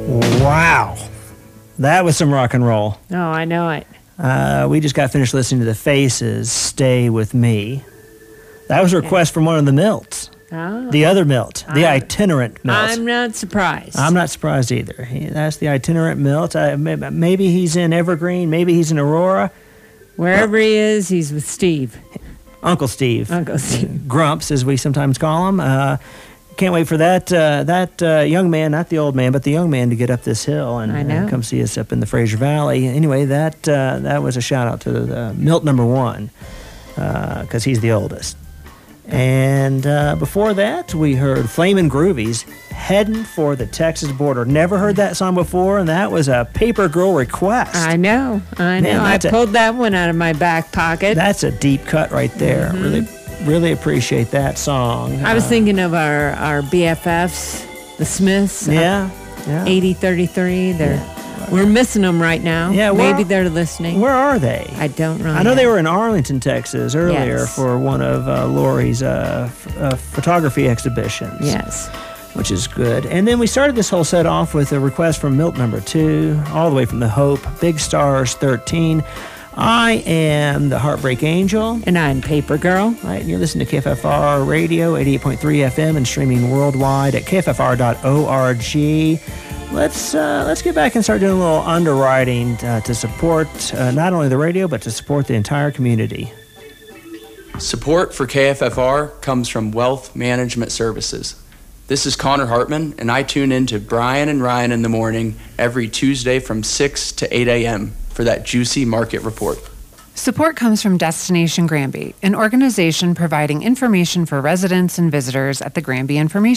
Wow. That was some rock and roll. Oh, I know it. We just got finished listening to The Faces, Stay With Me. That was a request from one of the Milts. Oh. The other Milt, the itinerant Milt. I'm not surprised. I'm not surprised either. That's the itinerant Milt. Maybe he's in Evergreen. Maybe he's in Aurora. Wherever he is, he's with Steve. Uncle Steve. Uncle Steve. Grumps, as we sometimes call him. Can't wait for that young man, not the old man, but the young man to get up this hill and come see us up in the Fraser Valley. Anyway, that was a shout out to the Milt number one, because he's the oldest. And before that, we heard Flamin' Groovies, Heading for the Texas Border. Never heard that song before, and that was a Paper Girl request. I know. Man, I pulled that one out of my back pocket. That's a deep cut right there. Mm-hmm. Really appreciate that song. I was thinking of our BFFs, the Smiths. Yeah. 8033. We're missing them right now. Yeah, maybe they're listening. Where are they? I don't really know. I know they were in Arlington, Texas earlier for one of Lori's photography exhibitions. Yes. Which is good. And then we started this whole set off with a request from Milt number 2, all the way from The Hope, Big Stars 13. I am the Heartbreak Angel. And I'm Paper Girl. Right, and you're listening to KFFR Radio, 88.3 FM, and streaming worldwide at kffr.org. Let's get back and start doing a little underwriting to support not only the radio, but to support the entire community. Support for KFFR comes from Wealth Management Services. This is Connor Hartman, and I tune in to Brian and Ryan in the morning every Tuesday from 6 to 8 a.m. for that juicy market report. Support comes from Destination Granby, an organization providing information for residents and visitors at the Granby Information